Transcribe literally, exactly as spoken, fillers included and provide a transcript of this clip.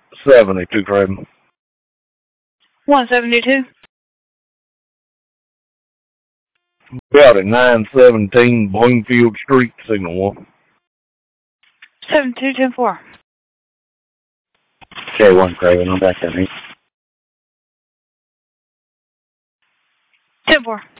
seventy-two, Craven. one seventy-two. Got it, nine seventeen Bloomfield Street, signal one. seven two ten four. K one, Craven, I'm back at me. ten four.